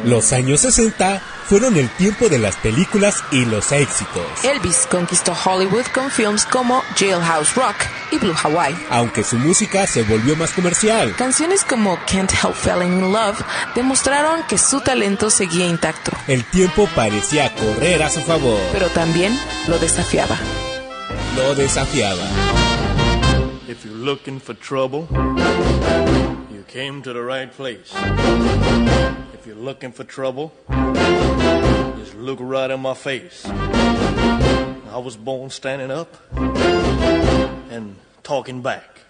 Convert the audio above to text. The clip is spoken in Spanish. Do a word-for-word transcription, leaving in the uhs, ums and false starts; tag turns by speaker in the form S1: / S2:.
S1: Los años sesenta fueron el tiempo de las películas y los éxitos.
S2: Elvis conquistó Hollywood con films como Jailhouse Rock y Blue Hawaii.
S1: Aunque su música se volvió más comercial.
S2: Canciones como Can't Help Falling in Love demostraron que su talento seguía intacto.
S1: El tiempo parecía correr a su favor.
S2: Pero también lo desafiaba.
S1: Lo desafiaba.
S3: If you're looking for trouble, you came to the right place. If you're looking for trouble, just look right in my face. I was born standing up and talking back.